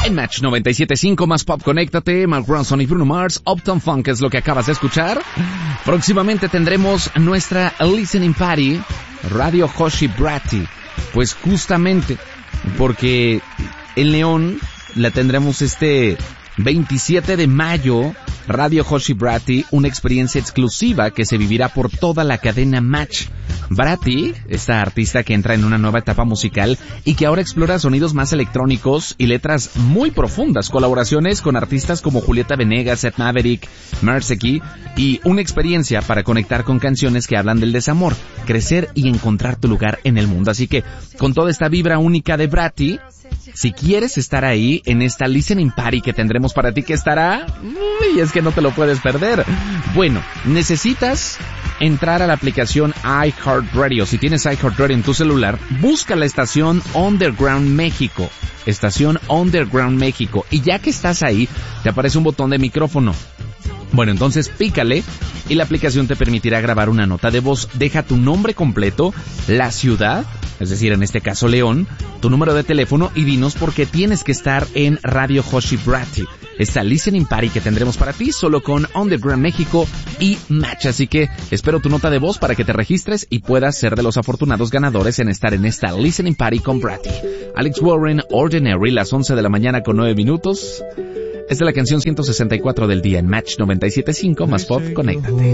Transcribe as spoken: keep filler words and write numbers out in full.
En Match noventa y siete punto cinco más pop, conéctate. Mark Ronson y Bruno Mars, Uptown Funk es lo que acabas de escuchar. Próximamente tendremos nuestra Listening Party, Radio Hoshi Bratti. Pues justamente porque en León la tendremos este veintisiete de mayo, Radio Hoshi Bratti, una experiencia exclusiva que se vivirá por toda la cadena Match. Bratti, esta artista que entra en una nueva etapa musical y que ahora explora sonidos más electrónicos y letras muy profundas, colaboraciones con artistas como Julieta Venegas, Ed Maverick, Merseki, y una experiencia para conectar con canciones que hablan del desamor, crecer y encontrar tu lugar en el mundo. Así que, con toda esta vibra única de Bratti, si quieres estar ahí en esta Listening Party que tendremos para ti, que estará, uy, es que no te lo puedes perder. Bueno, necesitas entrar a la aplicación iHeartRadio. Si tienes iHeartRadio en tu celular, busca la estación Underground México. Estación Underground México. Y ya que estás ahí, te aparece un botón de micrófono. Bueno, entonces pícale y la aplicación te permitirá grabar una nota de voz. Deja tu nombre completo, la ciudad, es decir, en este caso León, tu número de teléfono y dinos por qué tienes que estar en Radio Hoshi Bratti. Esta Listening Party que tendremos para ti solo con Underground México y Match. Así que espero tu nota de voz para que te registres y puedas ser de los afortunados ganadores en estar en esta Listening Party con Bratti. Alex Warren, Ordinary, las once de la mañana con nueve minutos. Esta es la canción ciento sesenta y cuatro del día en Match noventa y siete punto cinco más pop, conéctate.